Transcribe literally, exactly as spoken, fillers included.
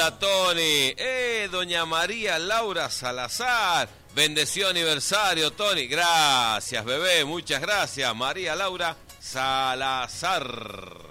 Hola, Tony. Eh, doña María Laura Salazar. Bendecido aniversario, Tony. Gracias, bebé. Muchas gracias, María Laura Salazar.